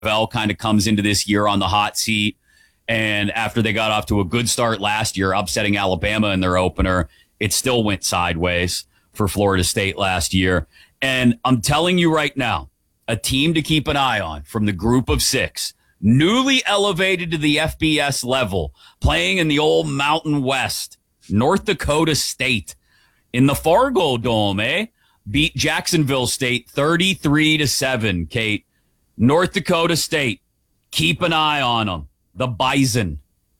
NFL kind of comes into this year on the hot seat. And after they got off to a good start last year, upsetting Alabama in their opener, it still went sideways for Florida State last year. And I'm telling you right now, a team to keep an eye on from the group of six, newly elevated to the FBS level, playing in the old Mountain West, North Dakota State in the Fargo Dome, beat Jacksonville State 33-7, Kate. North Dakota State, keep an eye on them. The Bison.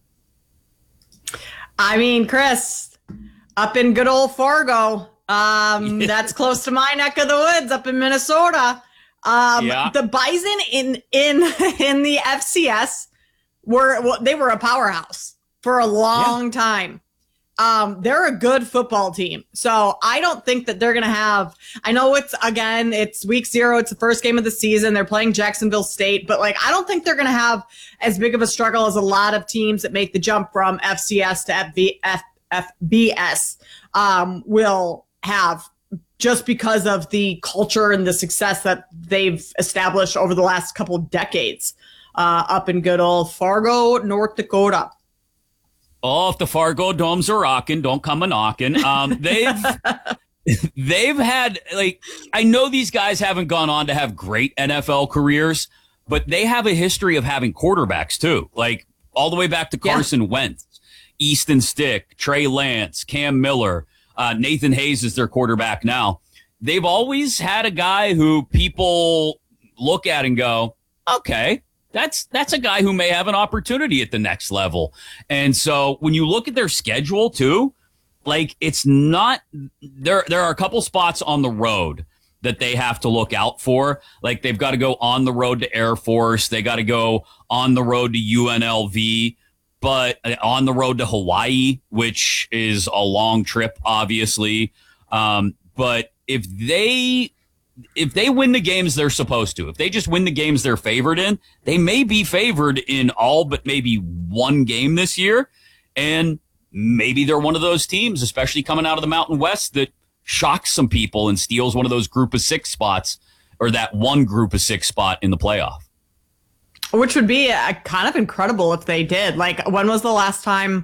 I mean, Chris, up in good old Fargo, that's close to my neck of the woods up in Minnesota. The Bison in the FCS they were a powerhouse for a long time. They're a good football team. So I don't think that they're going to have, I know it's week 0. It's the first game of the season. They're playing Jacksonville State, but I don't think they're going to have as big of a struggle as a lot of teams that make the jump from FCS to FBS will have, just because of the culture and the success that they've established over the last couple of decades up in good old Fargo, North Dakota. Oh, if the Fargo Domes are rocking, don't come a knocking. They've had, I know these guys haven't gone on to have great NFL careers, but they have a history of having quarterbacks too. All the way back to Carson Wentz, Easton Stick, Trey Lance, Cam Miller, Nathan Hayes is their quarterback now. They've always had a guy who people look at and go, okay, that's a guy who may have an opportunity at the next level. And so when you look at their schedule too, it's not, there are a couple spots on the road that they have to look out for. They've got to go on the road to Air Force. They got to go on the road to UNLV, but on the road to Hawaii, which is a long trip, obviously. But if they win the games they're supposed to, if they just win the games they're favored in, they may be favored in all but maybe one game this year. And maybe they're one of those teams, especially coming out of the Mountain West, that shocks some people and steals one of those group of 6 spots, or that one group of 6 spot in the playoff. Which would be kind of incredible if they did. When was the last time?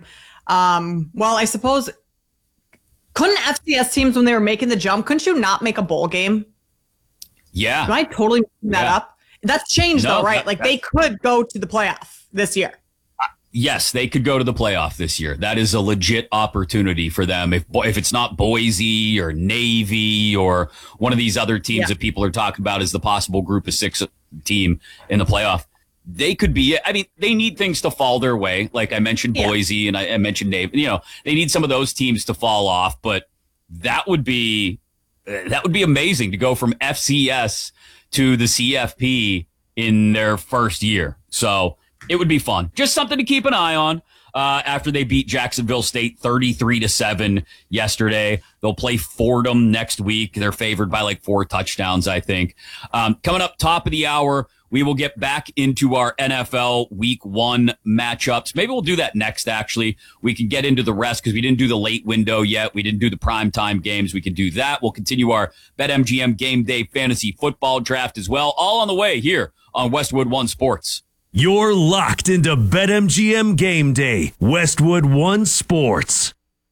I suppose, couldn't FCS teams, when they were making the jump, couldn't you not make a bowl game? Yeah. Am I totally making that up? That's changed though, right? They could go to the playoff this year. Yes, they could go to the playoff this year. That is a legit opportunity for them. If it's not Boise or Navy or one of these other teams that people are talking about as the possible group of 6 team in the playoff, they could be, they need things to fall their way. Like I mentioned Boise and I mentioned Navy, they need some of those teams to fall off, but that would be amazing to go from FCS to the CFP in their first year. So it would be fun. Just something to keep an eye on. After they beat Jacksonville State 33-7 yesterday, they'll play Fordham next week. They're favored by 4 touchdowns, I think. Coming up top of the hour, we will get back into our NFL Week 1 matchups. Maybe we'll do that next, actually. We can get into the rest because we didn't do the late window yet. We didn't do the primetime games. We can do that. We'll continue our BetMGM Game Day Fantasy Football Draft as well. All on the way here on Westwood One Sports. You're locked into BetMGM Game Day, Westwood One Sports.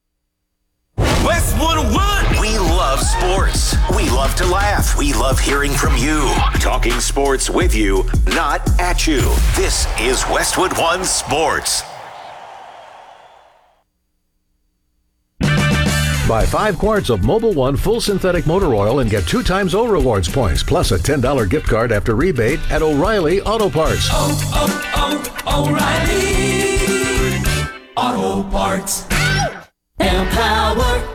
Westwood One! We love sports. We love to laugh. We love hearing from you. Talking sports with you, not at you. This is Westwood One Sports. Buy 5 quarts of Mobil 1 full synthetic motor oil and get 2 times O Rewards points, plus a $10 gift card after rebate at O'Reilly Auto Parts. O'Reilly Auto Parts. Empower.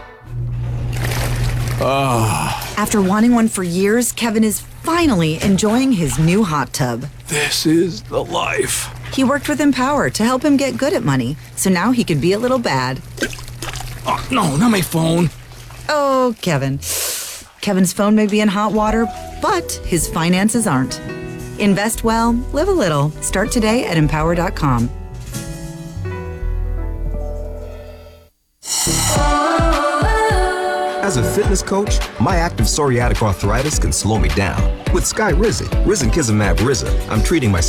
After wanting one for years, Kevin is finally enjoying his new hot tub. This is the life. He worked with Empower to help him get good at money, so now he can be a little bad. Oh, no, not my phone. Oh, Kevin. Kevin's phone may be in hot water, but his finances aren't. Invest well, live a little. Start today at Empower.com. As a fitness coach, my active psoriatic arthritis can slow me down. With Skyrizi, risankizumab Riza, I'm treating my